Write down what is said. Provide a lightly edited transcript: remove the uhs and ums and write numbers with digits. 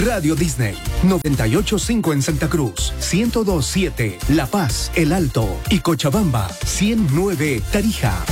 Radio Disney, 98.5 en Santa Cruz, 102.7 La Paz, El Alto y Cochabamba, 100.9 Tarija.